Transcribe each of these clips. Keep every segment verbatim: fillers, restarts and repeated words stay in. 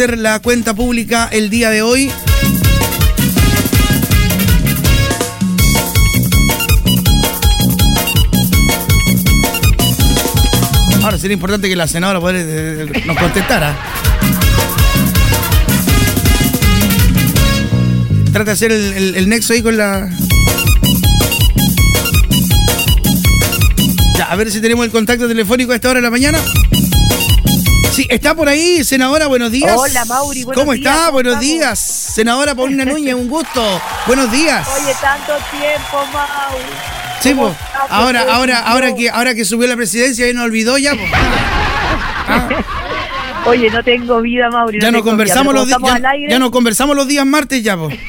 La cuenta pública el día de hoy. Ahora sería importante que la senadora poder, eh, nos contestara. Trata de hacer el, el, el nexo ahí con la... Ya, a ver si tenemos el contacto telefónico a esta hora de la mañana. Sí, está por ahí, senadora, buenos días. Hola, Mauri, buenos ¿Cómo días. está? ¿Cómo Buenos estamos? días. Senadora Paulina Núñez, un gusto. Buenos días. Oye, tanto tiempo, Mauri. Sí, pues, estás? ahora, ¿Cómo ahora, estás? ahora que, ahora que subió la presidencia y nos olvidó ya, pues. Ah, Oye, no tengo vida, Mauri. ya no tengo conversamos vida, los días, pero como estamos ya, al aire, ya no conversamos los días martes ya, pues.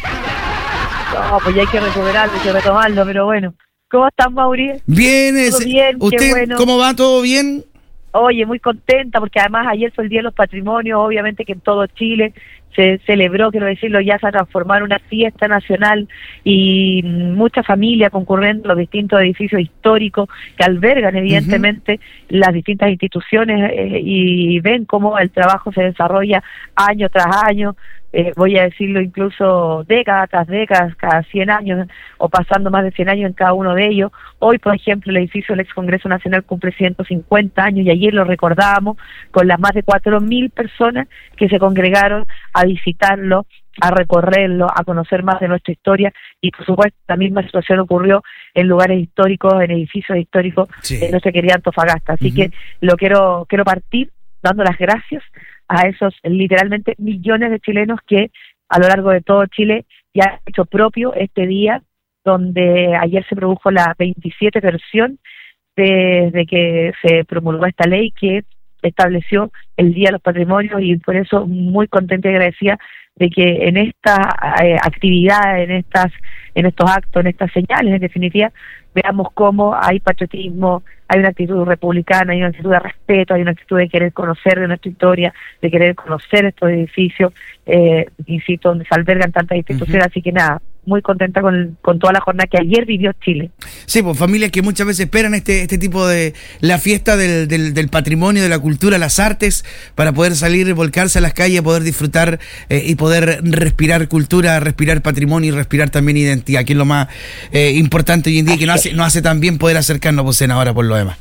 No, pues ya hay que recuperarlo, hay que retomarlo, pero bueno. ¿Cómo estás, Mauri? Bien, Todo ese- bien, qué ¿usted bueno. cómo va? ¿Todo bien? Oye, muy contenta porque además ayer fue el Día de los Patrimonios, obviamente que en todo Chile se celebró, quiero decirlo, ya se transformó en una fiesta nacional y mucha familia concurriendo a los distintos edificios históricos que albergan evidentemente uh-huh. las distintas instituciones eh, y ven cómo el trabajo se desarrolla año tras año. Eh, voy a decirlo incluso década tras década, cada cien años o pasando más de cien años en cada uno de ellos. Hoy, por ejemplo, el edificio del Ex Congreso Nacional cumple ciento cincuenta años y ayer lo recordábamos con las más de cuatro mil personas que se congregaron a visitarlo, a recorrerlo, a conocer más de nuestra historia y, por supuesto, la misma situación ocurrió en lugares históricos, en edificios históricos sí. de nuestra querida Antofagasta. Así uh-huh. que lo quiero quiero partir dando las gracias a esos literalmente millones de chilenos que a lo largo de todo Chile ya han hecho propio este día, donde ayer se produjo la veintisiete versión desde que se promulgó esta ley que estableció el Día de los Patrimonios, y por eso muy contenta y agradecida de que en esta eh, actividad, en estas, en estos actos, en estas señales, en definitiva, veamos cómo hay patriotismo, hay una actitud republicana, hay una actitud de respeto, hay una actitud de querer conocer de nuestra historia, de querer conocer estos edificios, eh, insisto, donde se albergan tantas instituciones, uh-huh. así que nada, muy contenta con, con toda la jornada que ayer vivió Chile. Sí, pues familias que muchas veces esperan este este tipo de, la fiesta del, del, del patrimonio, de la cultura, las artes, para poder salir, volcarse a las calles, poder disfrutar eh, y poder respirar cultura, respirar patrimonio y respirar también identidad, que es lo más eh, importante hoy en día, que nos hace, nos hace también poder acercarnos, pues, senadora, por lo demás.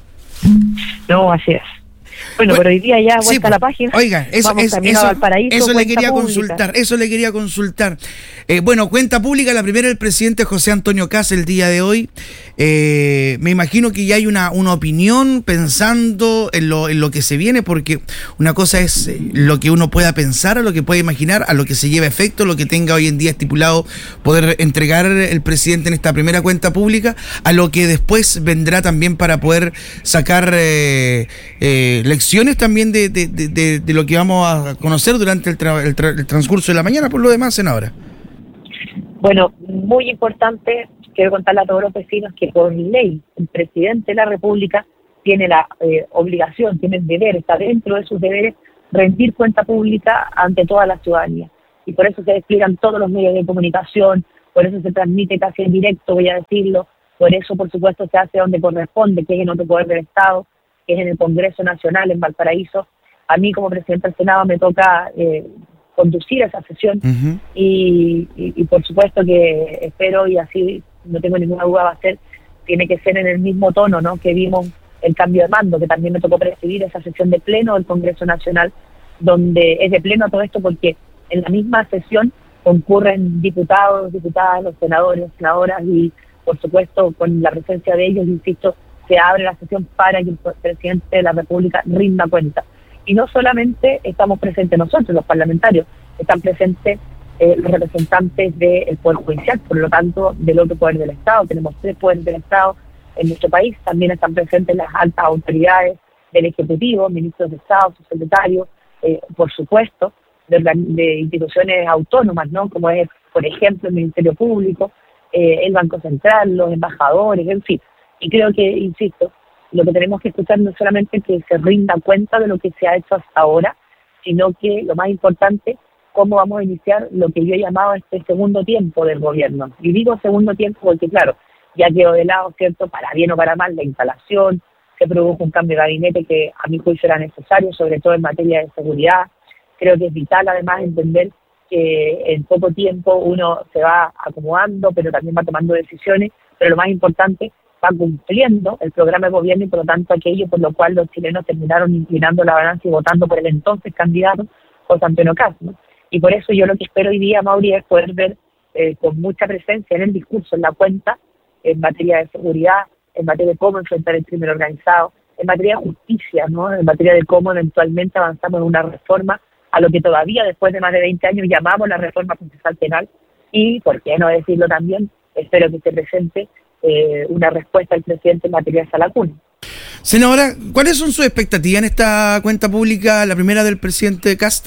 No, así es. Bueno, bueno, pero hoy día ya vuelta sí, a la página. Oiga, eso, vamos es, camino eso, a Valparaíso, eso le quería pública. consultar, eso le quería consultar. Eh, bueno, cuenta pública, la primera del presidente José Antonio Kast el día de hoy. Eh, me imagino que ya hay una, una opinión pensando en lo, en lo que se viene, porque una cosa es eh, lo que uno pueda pensar, a lo que pueda imaginar, a lo que se lleva a efecto, lo que tenga hoy en día estipulado poder entregar el presidente en esta primera cuenta pública, a lo que después vendrá también para poder sacar eh, eh, lecciones también de, de, de, de lo que vamos a conocer durante el, tra- el, tra- el transcurso de la mañana, por lo demás, senadora. Bueno, muy importante, quiero contarle a todos los vecinos que por ley el presidente de la República tiene la eh, obligación, tiene el deber, está dentro de sus deberes, rendir cuenta pública ante toda la ciudadanía. Y por eso se despliegan todos los medios de comunicación, por eso se transmite casi en directo, voy a decirlo, por eso, por supuesto, se hace donde corresponde, que es en otro poder del Estado, que es en el Congreso Nacional, en Valparaíso. A mí, como presidente del Senado, me toca eh, conducir esa sesión uh-huh. y, y, y, por supuesto, que espero, y así no tengo ninguna duda, va a ser, tiene que ser en el mismo tono, ¿no?, que vimos el cambio de mando, que también me tocó presidir esa sesión de pleno del Congreso Nacional, donde es de pleno todo esto porque en la misma sesión concurren diputados, diputadas, los senadores, senadoras, y, por supuesto, con la presencia de ellos, insisto, se abre la sesión para que el presidente de la República rinda cuenta. Y no solamente estamos presentes nosotros, los parlamentarios, están presentes eh, los representantes del Poder Judicial, por lo tanto, del otro poder del Estado. Tenemos tres poderes del Estado en nuestro país. También están presentes las altas autoridades del Ejecutivo, ministros de Estado, subsecretarios, eh, por supuesto, de, de instituciones autónomas, ¿no?, como es, por ejemplo, el Ministerio Público, eh, el Banco Central, los embajadores, en fin. Y creo que, insisto, lo que tenemos que escuchar no es solamente que se rinda cuenta de lo que se ha hecho hasta ahora, sino que lo más importante, cómo vamos a iniciar lo que yo he llamado este segundo tiempo del gobierno. Y digo segundo tiempo porque, claro, ya quedó de lado, ¿cierto?, para bien o para mal, la instalación, se produjo un cambio de gabinete que a mi juicio era necesario, sobre todo en materia de seguridad, Creo que es vital además entender que en poco tiempo uno se va acomodando, pero también va tomando decisiones, pero lo más importante, va cumpliendo el programa de gobierno y por lo tanto aquello por lo cual los chilenos terminaron inclinando la balanza y votando por el entonces candidato José Antonio Kast, ¿no? Y por eso yo lo que espero hoy día, Mauri, es poder ver eh, con mucha presencia en el discurso, en la cuenta, en materia de seguridad, en materia de cómo enfrentar el crimen organizado, en materia de justicia, ¿no? En materia de cómo eventualmente avanzamos en una reforma a lo que todavía después de más de veinte años llamamos la reforma procesal penal y, por qué no decirlo también, espero que se presente eh, una respuesta al presidente en materia de Sala Cuna. Senadora, ¿cuáles son sus expectativas en esta cuenta pública, la primera del presidente Kast?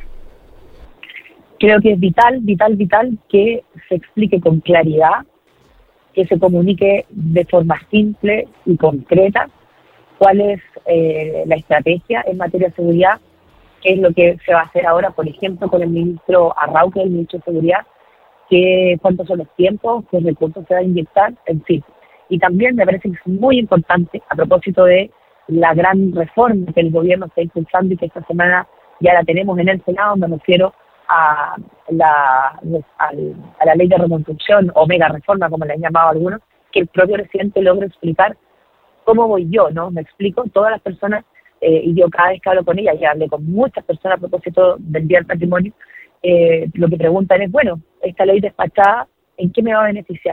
Creo que es vital, vital, vital que se explique con claridad, que se comunique de forma simple y concreta cuál es eh, la estrategia en materia de seguridad, qué es lo que se va a hacer ahora, por ejemplo, con el ministro Arrauque, el ministro de Seguridad, que, cuántos son los tiempos, qué recursos se va a inyectar, en fin. Y también me parece que es muy importante, a propósito de la gran reforma que el gobierno está impulsando y que esta semana ya la tenemos en el Senado, me refiero a la, a, a la ley de reconstrucción o mega reforma, como le han llamado algunos, que el propio presidente logre explicar cómo voy yo, ¿no? Me explico, todas las personas, eh, y yo cada vez que hablo con ella, y hablé con muchas personas a propósito del Día del Patrimonio, eh, lo que preguntan es, bueno, esta ley despachada, ¿en qué me va a beneficiar?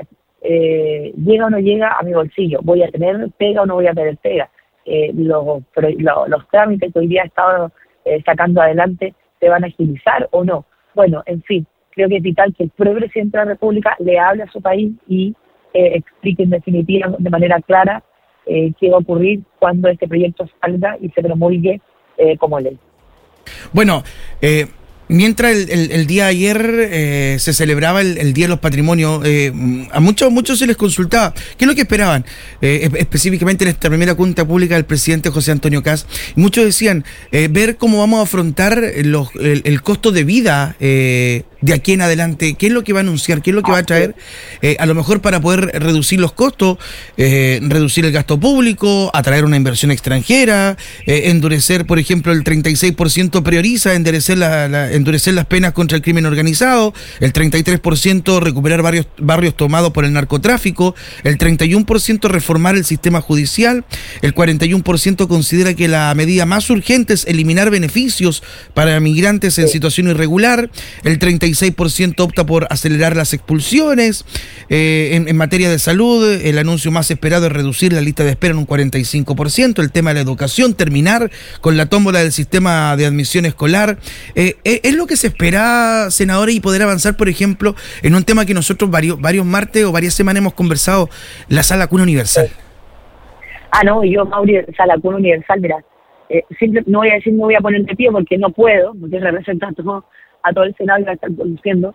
Eh, ¿Llega o no llega a mi bolsillo? ¿Voy a tener pega o no voy a tener pega? Eh, los, pero, lo, los trámites que hoy día he estado eh, sacando adelante, ¿se van a agilizar o no? Bueno, en fin, creo que es vital que el propio presidente de la República le hable a su país y eh, explique en definitiva, de manera clara, eh, qué va a ocurrir cuando este proyecto salga y se promulgue eh, como ley. Bueno, eh... Mientras el, el, el día de ayer eh, se celebraba el, el Día de los Patrimonios, eh, a muchos muchos se les consultaba qué es lo que esperaban, eh, específicamente en esta primera cuenta pública del presidente José Antonio Kast. Muchos decían eh, ver cómo vamos a afrontar los, el, el costo de vida eh, de aquí en adelante, qué es lo que va a anunciar, qué es lo que va a traer, eh, a lo mejor para poder reducir los costos, eh, reducir el gasto público, atraer una inversión extranjera, eh, endurecer, por ejemplo, el treinta y seis por ciento prioriza endurecer, la, la, endurecer las penas contra el crimen organizado, el treinta y tres por ciento recuperar barrios, barrios tomados por el narcotráfico, el treinta y uno por ciento reformar el sistema judicial, el cuarenta y uno por ciento considera que la medida más urgente es eliminar beneficios para migrantes en situación irregular, el treinta y seis por ciento opta por acelerar las expulsiones. Eh, en, en materia de salud, el anuncio más esperado es reducir la lista de espera en un cuarenta y cinco por ciento. El tema de la educación, terminar con la tómbola del sistema de admisión escolar. Eh, ¿Es lo que se espera, senadora, y poder avanzar, por ejemplo, en un tema que nosotros varios, varios martes o varias semanas hemos conversado, la Sala Cuna Universal? Ah, no, yo, Mauri, Sala Cuna Universal, mira, eh, simple, no voy a decir, no voy a poner de pie porque no puedo, porque representando a todo el Senado y va a estar conduciendo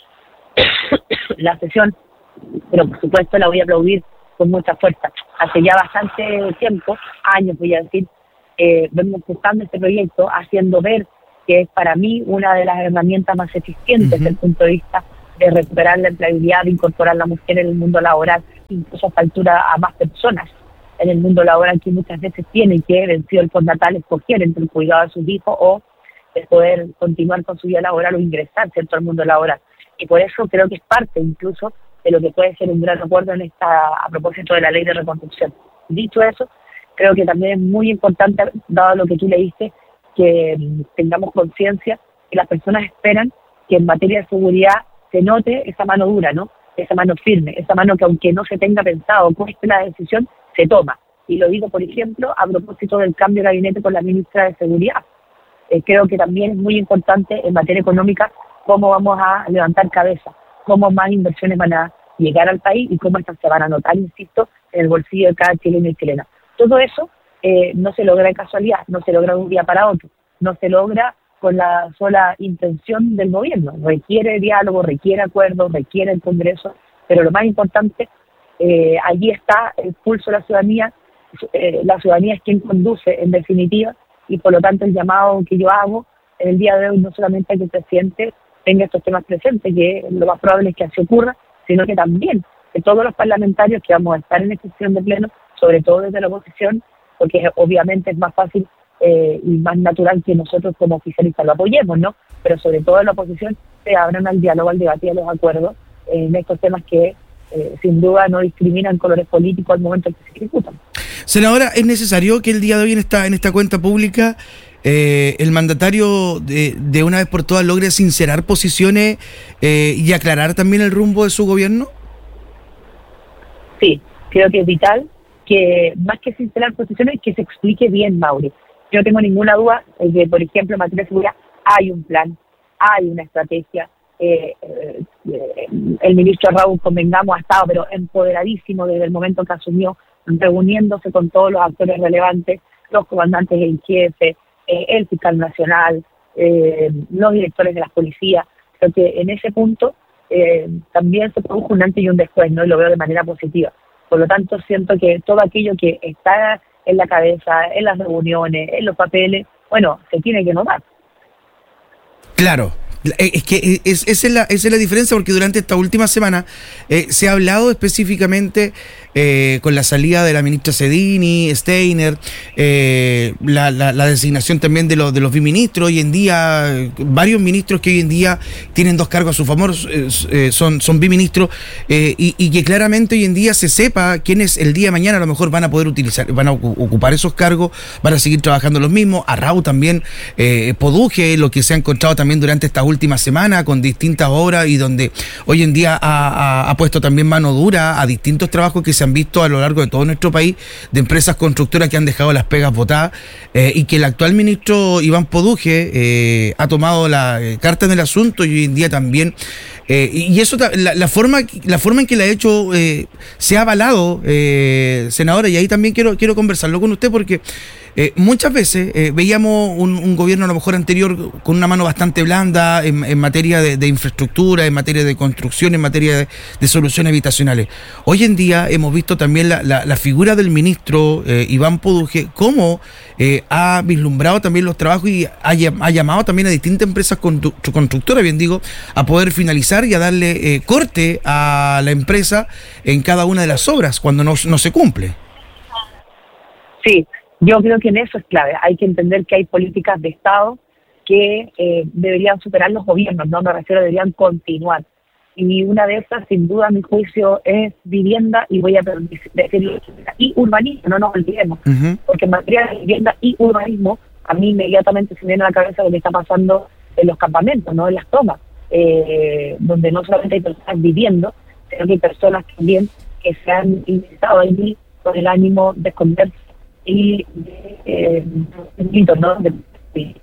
la sesión, pero por supuesto la voy a aplaudir con mucha fuerza. Hace ya bastante tiempo, años voy a decir, eh, vengo empujando este proyecto, haciendo ver que es para mí una de las herramientas más eficientes uh-huh. desde el punto de vista de recuperar la empleabilidad, de incorporar a la mujer en el mundo laboral, incluso a esta altura a más personas en el mundo laboral que muchas veces tienen que, vencido el postnatal, escoger entre el cuidado de sus hijos o de poder continuar con su vida laboral o ingresar, ¿cierto?, al mundo laboral. Y por eso creo que es parte incluso de lo que puede ser un gran acuerdo en esta a propósito de la ley de reconstrucción. Dicho eso, creo que también es muy importante, dado lo que tú leíste, que tengamos conciencia que las personas esperan que en materia de seguridad se note esa mano dura, ¿no? Esa mano firme, esa mano que aunque no se tenga pensado, cueste la decisión, se toma. Y lo digo, por ejemplo, a propósito del cambio de gabinete con la ministra de Seguridad. Eh, creo que también es muy importante en materia económica cómo vamos a levantar cabeza, cómo más inversiones van a llegar al país y cómo estas se van a notar, insisto, en el bolsillo de cada chileno y chilena. Todo eso eh, no se logra de casualidad, no se logra de un día para otro, no se logra con la sola intención del gobierno. Requiere diálogo, requiere acuerdos, requiere el Congreso, pero lo más importante, eh, allí está el pulso de la ciudadanía. Eh, la ciudadanía es quien conduce, en definitiva, y por lo tanto el llamado que yo hago en el día de hoy no solamente a que el presidente tenga estos temas presentes, que lo más probable es que así ocurra, sino que también que todos los parlamentarios que vamos a estar en esta sesión de pleno, sobre todo desde la oposición, porque obviamente es más fácil eh, y más natural que nosotros como oficialistas lo apoyemos, ¿no? Pero sobre todo en la oposición se abran al diálogo, al debate y a los acuerdos eh, en estos temas que eh, sin duda no discriminan colores políticos al momento en que se ejecutan. Senadora, ¿es necesario que el día de hoy en esta, en esta cuenta pública eh, el mandatario de, de una vez por todas logre sincerar posiciones eh, y aclarar también el rumbo de su gobierno? Sí, creo que es vital que más que sincerar posiciones, que se explique bien, Mauri. Yo no tengo ninguna duda de que, por ejemplo, en materia de seguridad hay un plan, hay una estrategia. Eh, eh, el ministro Raúl, convengamos, ha estado pero empoderadísimo desde el momento que asumió, reuniéndose con todos los actores relevantes, los comandantes en jefe, eh, el fiscal nacional, eh, los directores de las policías. Creo que en ese punto eh, también se produjo un antes y un después, ¿no? Y lo veo de manera positiva. Por lo tanto, siento que todo aquello que está en la cabeza, en las reuniones, en los papeles, bueno, se tiene que notar. Claro. Es que es, esa, es la, esa es la diferencia, porque durante esta última semana eh, se ha hablado específicamente eh, con la salida de la ministra Sedini, Steiner, eh, la, la, la designación también de los de los biministros. Hoy en día, varios ministros que hoy en día tienen dos cargos a su favor eh, eh, son, son biministros, eh, y, y que claramente hoy en día se sepa quiénes el día de mañana a lo mejor van a poder utilizar, van a ocupar esos cargos, van a seguir trabajando los mismos. A Raúl también, eh, Poduje, lo que se ha encontrado también durante esta última semana con distintas obras, y donde hoy en día ha, ha, ha puesto también mano dura a distintos trabajos que se han visto a lo largo de todo nuestro país, de empresas constructoras que han dejado las pegas botadas, eh, y que el actual ministro Iván Poduje eh, ha tomado la eh, carta en el asunto, y hoy en día también eh, y eso la, la forma la forma en que la ha hecho eh, se ha avalado, eh, senadora, y ahí también quiero quiero conversarlo con usted, porque Eh, muchas veces eh, veíamos un, un gobierno a lo mejor anterior con una mano bastante blanda en, en materia de, de infraestructura, en materia de construcción, en materia de, de soluciones habitacionales. Hoy en día hemos visto también la, la, la figura del ministro eh, Iván Poduje, cómo eh, ha vislumbrado también los trabajos y ha, ha llamado también a distintas empresas constructoras, bien digo, a poder finalizar y a darle eh, corte a la empresa en cada una de las obras cuando no, no se cumple. Sí. Yo creo que en eso es clave. Hay que entender que hay políticas de Estado que eh, deberían superar los gobiernos, no me refiero, deberían continuar. Y una de esas, sin duda, a mi juicio, es vivienda, y voy a decirlo, y urbanismo, no nos olvidemos. Uh-huh. Porque en materia de vivienda y urbanismo, a mí inmediatamente se viene a la cabeza lo que está pasando en los campamentos, no en las tomas, eh, donde no solamente hay personas viviendo, sino que hay personas también que se han ingresado allí con el ánimo de esconderse y eh, ¿no? de, de,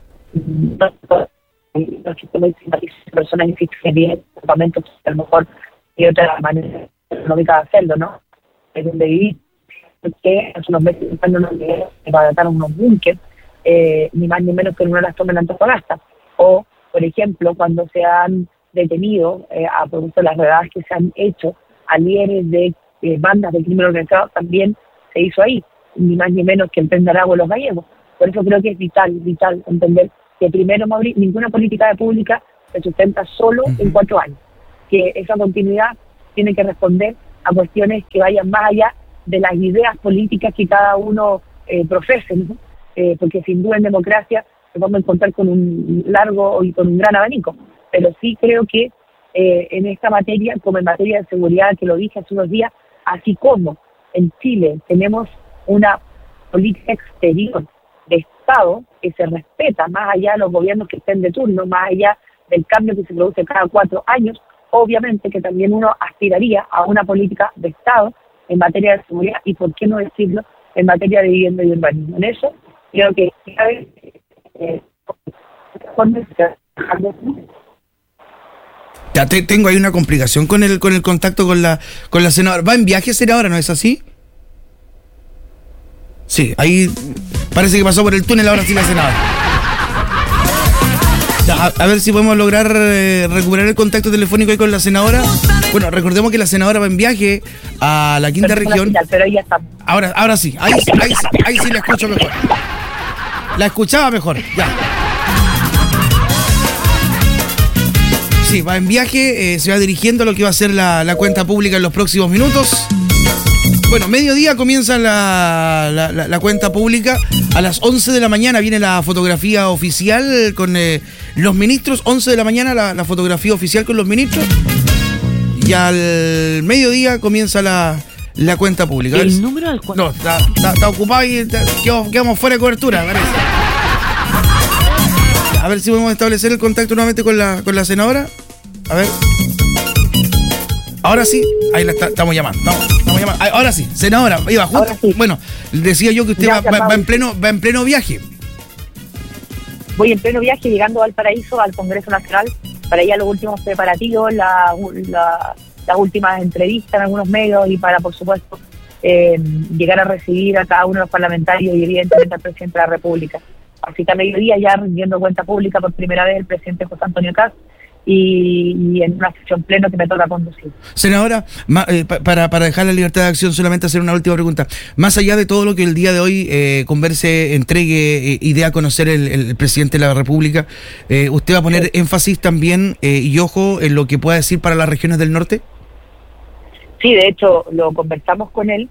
de, personas que vienen campamentos, a lo mejor y otra manera económica de hacerlo, ¿no? Es donde vivir, que hace unos meses estando para tratar unos búnkeres, eh, ni más ni menos que en una de las tomas en Antofagasta. O, por ejemplo, cuando se han detenido eh, a producto de las redadas que se han hecho a líderes de eh, bandas de crimen organizado, también se hizo ahí, ni más ni menos que en Pendaragua los gallegos. Por eso creo que es vital, vital entender que primero, Mauri, ninguna política de pública se sustenta solo uh-huh. en cuatro años. Que esa continuidad tiene que responder a cuestiones que vayan más allá de las ideas políticas que cada uno eh, profese, ¿no? Eh, porque sin duda en democracia nos vamos a encontrar con un largo y con un gran abanico. Pero sí creo que eh, en esta materia, como en materia de seguridad, que lo dije hace unos días, así como en Chile tenemos una política exterior de Estado que se respeta más allá de los gobiernos que estén de turno, más allá del cambio que se produce cada cuatro años, obviamente que también uno aspiraría a una política de Estado en materia de seguridad y, por qué no decirlo, en materia de vivienda y urbanismo. En eso creo que cabe eh, ya te, tengo ahí una complicación con el con el contacto con la con la senadora. ¿Va en viaje, senadora, no es así? Sí, ahí parece que pasó por el túnel, ahora sí la senadora. Ya, a, a ver si podemos lograr eh, recuperar el contacto telefónico ahí con la senadora. Bueno, recordemos que la senadora va en viaje a la quinta pero región. Final, pero ahí ya está. Ahora, ahora sí, ahí, ahí, ahí sí la escucho mejor. La escuchaba mejor, ya. Sí, va en viaje, eh, se va dirigiendo a lo que va a ser la, la cuenta pública en los próximos minutos. Bueno, mediodía comienza la, la, la, la cuenta pública. A las once de la mañana viene la fotografía oficial con eh, los ministros. once de la mañana la, la fotografía oficial con los ministros. Y al mediodía comienza la, la cuenta pública. El número al cual... No, está, está, está ocupado y está, quedamos, quedamos fuera de cobertura, parece. A ver si podemos establecer el contacto nuevamente con la, con la senadora. A ver. Ahora sí, ahí la está, estamos llamando. Estamos, estamos llamando. Ahora sí, senadora, iba justo. Ahora sí. Bueno, decía yo que usted va, va, va en pleno, va en pleno viaje. Voy en pleno viaje llegando al Valparaíso, al Congreso Nacional, para ir a los últimos preparativos, la, la, las últimas entrevistas en algunos medios y para, por supuesto, eh, llegar a recibir a cada uno de los parlamentarios y evidentemente al presidente de la República. Así que a mediodía ya rindiendo cuenta pública por primera vez el presidente José Antonio Kast y, y en una sesión pleno que me toca conducir. Senadora, ma, eh, pa, para, para dejar la libertad de acción, solamente hacer una última pregunta. Más allá de todo lo que el día de hoy eh, converse, entregue eh, y dé a conocer el, el presidente de la República, eh, ¿usted va a poner sí. énfasis también eh, y ojo en lo que pueda decir para las regiones del norte? Sí, de hecho, lo conversamos con él,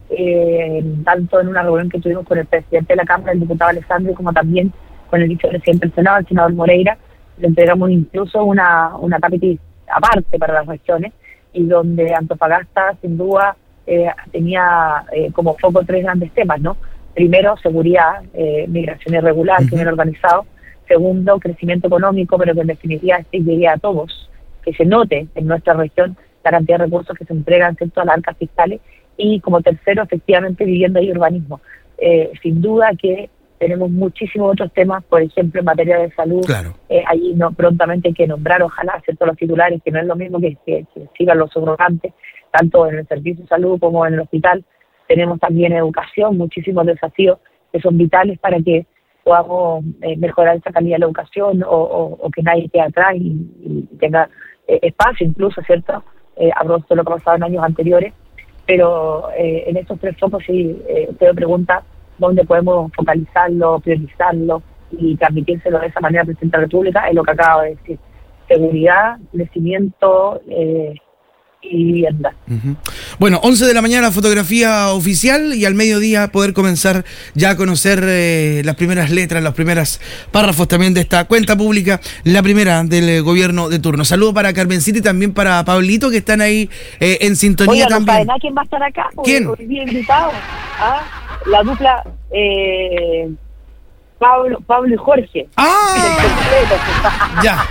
eh, tanto en una reunión que tuvimos con el presidente de la Cámara, el diputado Alessandri, como también con el vicepresidente del Senado, el senador Moreira. Le entregamos incluso una, una capítulo aparte para las regiones, y donde Antofagasta, sin duda, eh, tenía eh, como foco tres grandes temas, ¿no? Primero, seguridad, eh, migración irregular, uh-huh. crimen organizado. Segundo, crecimiento económico, pero que en definitiva este llegue a todos, que se note en nuestra región la cantidad de recursos que se entregan, ¿cierto?, a las arcas fiscales. Y como tercero, efectivamente, vivienda y urbanismo. Eh, sin duda que tenemos muchísimos otros temas, por ejemplo, en materia de salud. Claro. Eh, allí no, prontamente hay que nombrar, ojalá, ¿cierto?, los titulares, que no es lo mismo que, que, que sigan los subrogantes, tanto en el servicio de salud como en el hospital. Tenemos también educación, muchísimos desafíos que son vitales para que podamos eh, mejorar esa calidad de la educación o, o, o que nadie quede atrás y, y tenga eh, espacio incluso, ¿cierto?, eh, a propósito de lo que ha pasado en años anteriores. Pero eh, en estos tres focos, sí, eh, usted me pregunta dónde podemos focalizarlo, priorizarlo y transmitírselo de esa manera al presidente de la República, es lo que acabo de decir: seguridad, crecimiento eh, y vivienda. Uh-huh. Bueno, once de la mañana fotografía oficial y al mediodía poder comenzar ya a conocer eh, las primeras letras, los primeros párrafos también de esta cuenta pública, la primera del eh, gobierno de turno. Saludos para Carmencita y también para Pablito, que están ahí eh, en sintonía. Oiga, también. No, ¿quién va a estar acá? ¿Quién? Hoy bien invitado. ¿Ah? La dupla eh, Pablo, Pablo y Jorge. ¡Ah! Ya.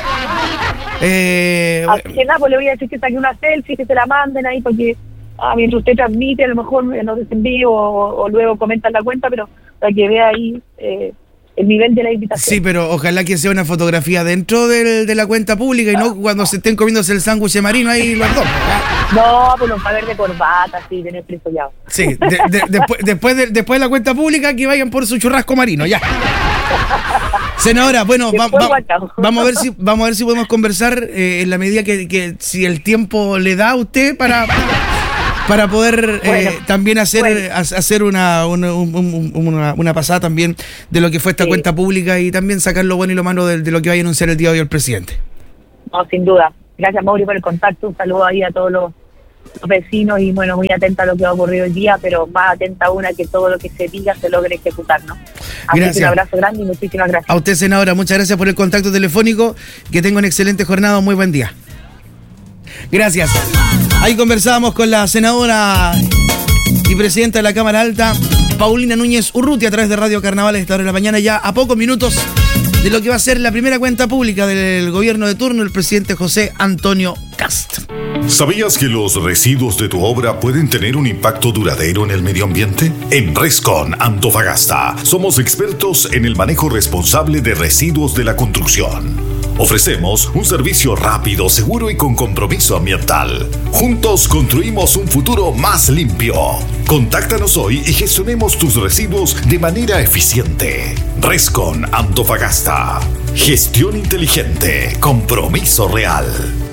Eh, Así que nada, pues le voy a decir que saque una selfie, que se la manden ahí, porque ah, mientras usted transmite, a lo mejor nos desenvíe o, o luego comentan la cuenta, pero para que vea ahí eh, el nivel de la invitación. Sí, pero ojalá que sea una fotografía dentro del, de la cuenta pública y no cuando se estén comiéndose el sándwich marino ahí los dos. No, pues nos va a ver de corbata, así, de nuestro sollado. Sí, de, de, después, después, de, después de la cuenta pública que vayan por su churrasco marino, ya. Senadora, bueno, va, va, vamos a ver si vamos a ver si podemos conversar eh, en la medida que, que si el tiempo le da a usted para para poder eh, bueno, también hacer bueno. hacer una una, un, una una pasada también de lo que fue esta sí. cuenta pública y también sacar lo bueno y lo malo de, de lo que vaya a anunciar el día de hoy el presidente. No, sin duda. Gracias, Mauri, por el contacto. Un saludo ahí a todos los, los vecinos y, bueno, muy atenta a lo que ha ocurrido hoy día, pero más atenta aún a que todo lo que se diga se logre ejecutar, ¿no? Así gracias. Que un abrazo grande y muchísimas gracias. A usted, senadora, muchas gracias por el contacto telefónico. Que tenga una excelente jornada, muy buen día. Gracias. Ahí conversábamos con la senadora y presidenta de la Cámara Alta, Paulina Núñez Urrutia, a través de Radio Carnaval a esta hora de la mañana, ya a pocos minutos de lo que va a ser la primera cuenta pública del gobierno de turno, el presidente José Antonio Kast. ¿Sabías que los residuos de tu obra pueden tener un impacto duradero en el medio ambiente? En Rescon Antofagasta somos expertos en el manejo responsable de residuos de la construcción. Ofrecemos un servicio rápido, seguro y con compromiso ambiental. Juntos construimos un futuro más limpio. Contáctanos hoy y gestionemos tus residuos de manera eficiente. Rescon Antofagasta. Gestión inteligente. Compromiso real.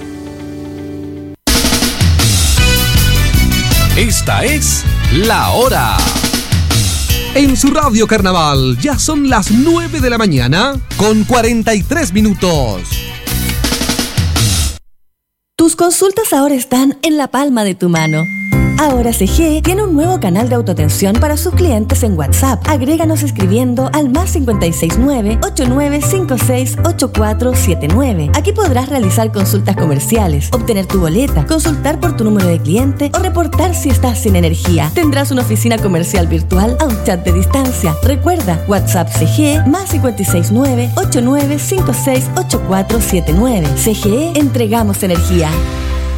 Esta es La Hora. En su Radio Carnaval ya son las nueve de la mañana con cuarenta y tres minutos. Tus consultas ahora están en la palma de tu mano. Ahora C G E tiene un nuevo canal de autoatención para sus clientes en WhatsApp. Agréganos escribiendo al más cincuenta y seis nueve, ochenta y nueve cincuenta y seis, ochenta y cuatro setenta y nueve. Aquí podrás realizar consultas comerciales, obtener tu boleta, consultar por tu número de cliente o reportar si estás sin energía. Tendrás una oficina comercial virtual a un chat de distancia. Recuerda, WhatsApp C G E más cincuenta y seis nueve, ochenta y nueve cincuenta y seis, ochenta y cuatro setenta y nueve. C G E, entregamos energía.